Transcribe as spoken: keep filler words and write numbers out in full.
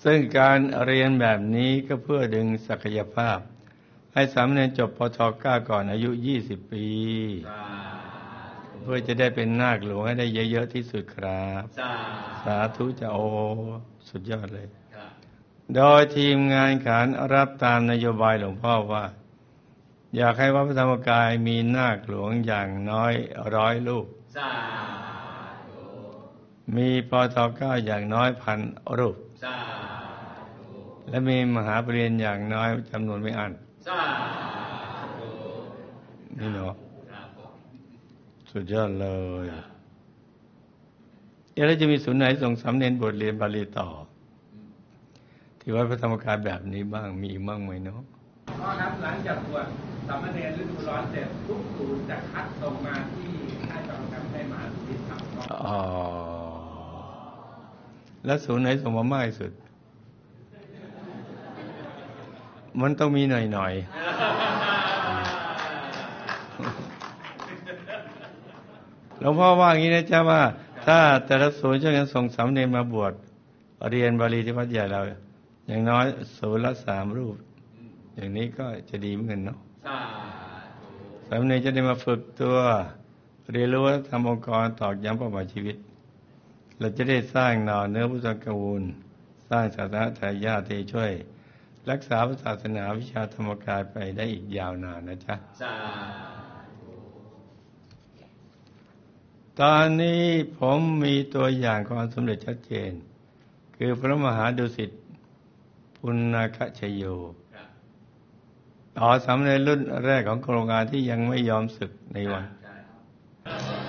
ซึ่งการเรียนแบบนี้ก็เพื่อดึงศักยภาพให้สามเณรจบปทเก้าก่อนอายุยี่สิบปีเพื่อจะได้เป็นนาคหลวงให้ได้เยอะๆที่สุดครับสาธุจะโอสุดยอดเลยโดยทีมงานขานรับตามนโยบายหลวงพ่อว่าอยากให้วัดพระธรรมกายมีนาคหลวงอย่างน้อยร้อยลูกมีปทเก้าอย่างน้อยพันรูปและมีมหาปริญญาอย่างน้อยจำนวนไม่อั้นนี่เนาะสุดยอดเลยแล้วจะมีศูนย์ไหนส่งสามเณรบทเรียนบาลีต่อที่วัดพระธรรมกายแบบนี้บ้างมีบ้างไหมเนาะก็ครับหลังจากบวชสามเณรฤดูร้อนเสร็จทุกศูนย์จะคัดส่งมาที่ค่ายจอมกำให้มาสุรินทร์ครับอ๋อแล้วศูนย์ไหนส่งมามากที่สุดมันต้องมีหน่อยๆหลวงพ่อว่าอย่างนี้นะจ๊ะว่าถ้าแต่ละศูนย์ช่วยกันส่งสามเณรมาบวชเรียนบาลีที่วัดใหญ่เราอย่างน้อยศูนย์ละสามรูปอย่างนี้ก็จะดีเหมือนกันเนาะสามเณรจะได้มาฝึกตัวเรียนรู้ทำองค์กรตอกย้ำเป้าหมายชีวิตเราจะได้สร้างหน่อเนื้อพุทธกูลสร้างศาสนาทายาทที่ช่วยรักษาศาสนาวิชาธรรมกายไปได้อีกยาวนานนะจ๊ะตอนนี้ผมมีตัวอย่างความสำเร็จชัดเจนคือพระมหาดุสิตปุณณคชโยต่อสามเณรรุ่นแรกของโครงการที่ยังไม่ยอมศึกในวัน